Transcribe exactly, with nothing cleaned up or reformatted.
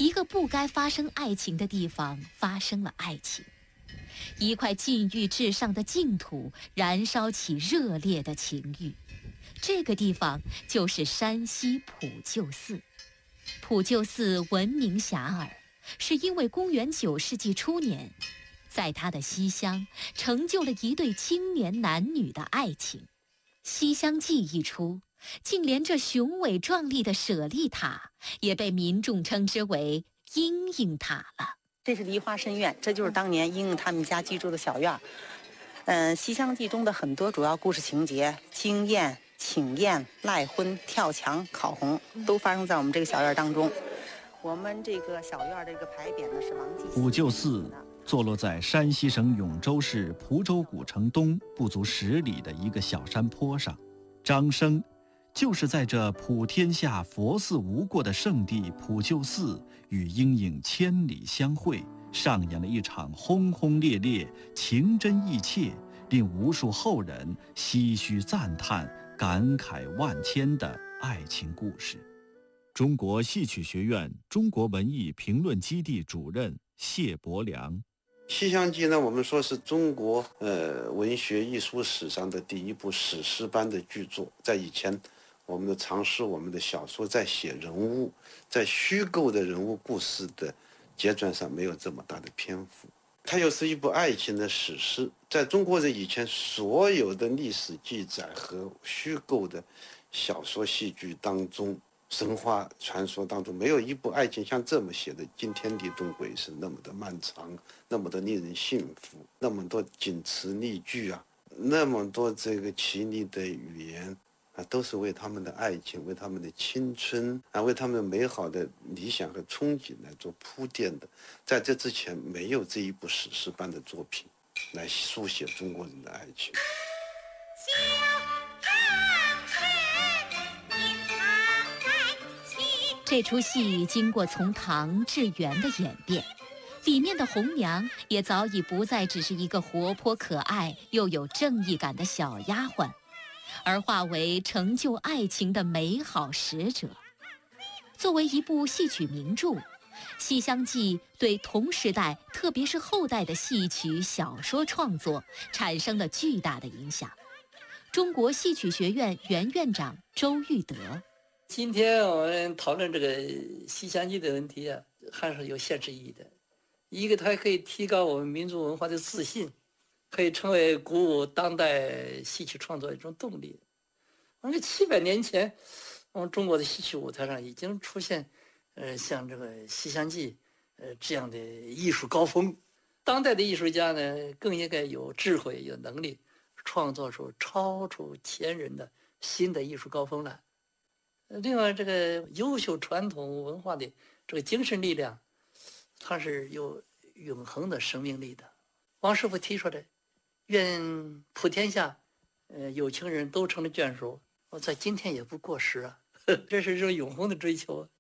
一个不该发生爱情的地方发生了爱情，一块禁欲至上的净土燃烧起热烈的情欲。这个地方就是山西普救寺。普救寺闻名遐迩，是因为公元九世纪初年，在它的西厢成就了一对青年男女的爱情。《西厢记》一出，竟连这雄伟壮丽的舍利塔也被民众称之为莺莺塔了。 这是梨花深院，这就是当年莺莺他们家居住的小院。嗯，《西厢记》中的很多主要故事情节，惊艳、请宴、赖婚、跳墙、烤红，都发生在我们这个小院当中。我们这个小院这个牌匾呢是王继。 普救寺坐落在山西省永州市蒲州古城东不足十里的一个小山坡上。张生就是在这普天下佛寺无过的圣地普救寺，与莺莺千里相会，上演了一场轰轰烈烈、情真意切，令无数后人唏嘘赞叹、感慨万千的爱情故事。中国戏曲学院中国文艺评论基地主任谢伯良。 《西厢记》呢，我们说是中国呃文学艺术史上的第一部史诗般的巨作。在以前，我们的常识、我们的小说在写人物，在虚构的人物故事的阶段上没有这么大的篇幅。它又是一部爱情的史诗。在中国人以前所有的历史记载和虚构的小说、戏剧当中，神话传说当中，没有一部爱情像这么写的惊天地动鬼神，那么的漫长，那么的令人信服，那么多锦词丽句啊，那么多这个绮丽的语言啊，都是为他们的爱情，为他们的青春啊，为他们美好的理想和憧憬来做铺垫的。在这之前，没有这一部史诗般的作品来书写中国人的爱情。 这出戏经过从唐至元的演变，里面的红娘也早已不再只是一个活泼可爱又有正义感的小丫鬟，而化为成就爱情的美好使者。作为一部戏曲名著，《西厢记》对同时代，特别是后代的戏曲小说创作产生了巨大的影响。中国戏曲学院原院长周玉德。 今天我们讨论这个《西厢记》的问题啊，还是有现实意义的。一个，它可以提高我们民族文化的自信，可以成为鼓舞当代戏曲创作的一种动力。我们七百年前，我们中国的戏曲舞台上已经出现，呃，像这个《西厢记》呃这样的艺术高峰。当代的艺术家呢，更应该有智慧、有能力，创作出超出前人的新的艺术高峰来。另外，这个优秀传统文化的这个精神力量，它是有永恒的生命力的。王师傅提出的“愿普天下，呃，有情人都成了眷属”，我在今天也不过时啊。这是一种永恒的追求。